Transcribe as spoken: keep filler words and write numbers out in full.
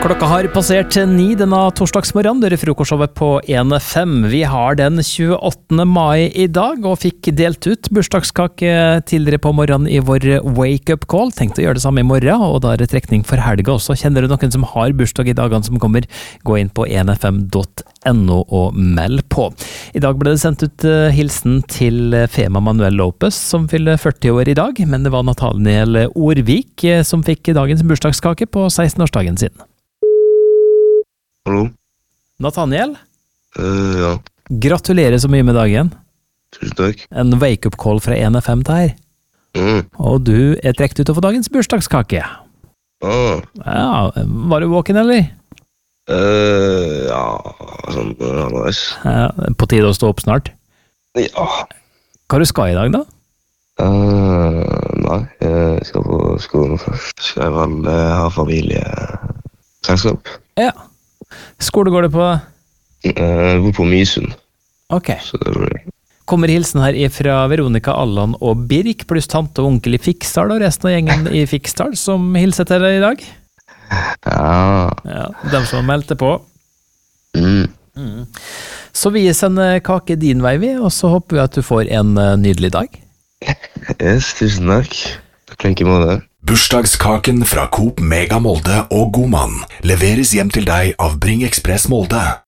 Klokka har passert ni denne torsdagsmorgen, dere frokostshowet på en fem. Vi har den tjueåttende mai i dag, og fikk delt ut bursdagskake tidligere på morgenen i vår wake-up call. Tenkte å gjøre det samme i morgen, og da er det trekning for helga også. Kjenner du noen som har bursdag i dagene som kommer? Gå inn på en f m punktum no og meld på. I dag ble det sendt ut hilsen til Fema Manuel Lopez, som fyller førti år i dag, men det var Nathaniel Orvik som fikk dagens bursdagskake på seksten-årsdagen sin. Hallo? Nathaniel? Uh, ja. Gratulerer så mye med dagen. Tusen takk. En wake-up call fra en f m til her. Mm. Og du er trekt ut å få dagens bursdagskake. Ah. Ja, var du våken, eller? Uh, ja, sånn, halvveis. Ja, på tide å stå opp snart. Ja. Hva du skal i dag, da? Uh, nei, jeg skal på skolen først. Skal jeg vel uh, ha familieselskap. Ja. Skole går det på? Uh, jeg bor på Mysund. Ok. Så det blir... Kommer hilsen her fra Veronica, Allan og Birk, pluss tante og onkel i Fiksdal og resten av gjengen i Fiksdal som hilser til deg i dag. Ja. Ja, dem som meldte på. Mm. Mm. Så vi sender kake din vei, vi, og så håper vi at du får en nydelig dag. Yes, tusen takk. Flink i måte. Bursdagskaken fra Coop Mega Molde og Godmann leveres hjem til deg av Bring Express Molde.